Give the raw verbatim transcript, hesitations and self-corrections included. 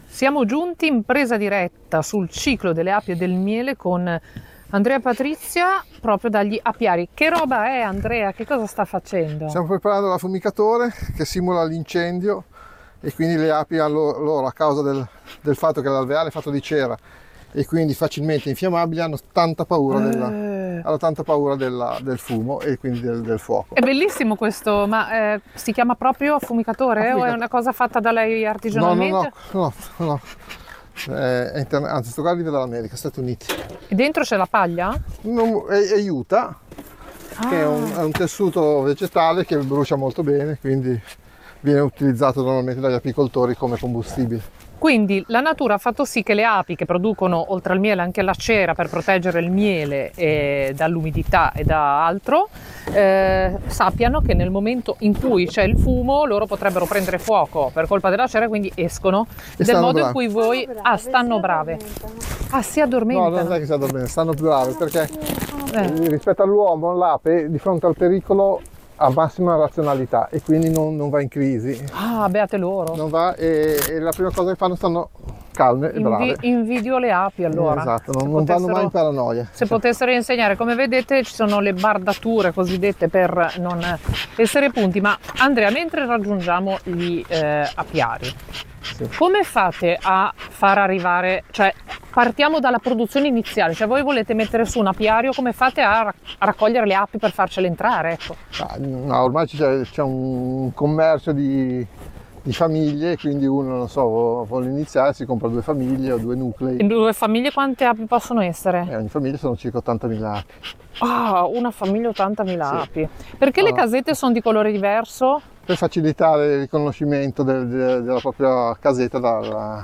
Siamo giunti in presa diretta sul ciclo delle api e del miele con Andrea e Patrizia, proprio dagli apiari. Che roba è, Andrea? Che cosa sta facendo? Stiamo preparando l'affumicatore che simula l'incendio e quindi le api, loro, a causa del, del fatto che l'alveare è fatto di cera e quindi facilmente infiammabili, hanno tanta paura, della, Eh. hanno tanta paura della, del fumo e quindi del, del fuoco. È bellissimo questo, ma eh, si chiama proprio affumicatore, affumicatore o è una cosa fatta da lei artigianalmente? No, no, no, no, no. È interne- anzi, sto qua arriva dall'America, Stati Uniti. E dentro c'è la paglia? Non, è, è Utah, ah. che è un, è un tessuto vegetale che brucia molto bene, quindi viene utilizzato normalmente dagli apicoltori come combustibile. Quindi la natura ha fatto sì che le api, che producono oltre al miele anche la cera per proteggere il miele eh, dall'umidità e da altro, eh, sappiano che nel momento in cui c'è il fumo loro potrebbero prendere fuoco per colpa della cera, quindi escono. E del modo brave. in cui voi Stanno brave, ah, stanno si brave. addormentano. Ah, si addormentano. No, non è che si addormentano, stanno brave perché Eh. rispetto all'uomo l'ape di fronte al pericolo ha massima razionalità e quindi non, non va in crisi. Ah, beate loro. Non va e, e la prima cosa che fanno stanno calme e brave. Invi- invidio le api allora. Esatto, non, Se non vanno potessero- mai in paranoia. Se potessero insegnare, come vedete ci sono le bardature cosiddette per non essere punti, ma Andrea, mentre raggiungiamo gli eh, apiari, Sì. come fate a far arrivare, cioè partiamo dalla produzione iniziale, cioè voi volete mettere su un apiario, come fate a, rac- a raccogliere le api per farcele entrare? Ecco. Ah, no, ormai c'è, c'è un commercio di, di famiglie, quindi uno, non so, vuole iniziare, si compra due famiglie o due nuclei. In due famiglie quante api possono essere? E ogni famiglia sono circa ottantamila api. Ah, una famiglia ottantamila Sì. api. Perché le Allora. casette sono di colore diverso? Per facilitare il riconoscimento del- de- della propria casetta dalla,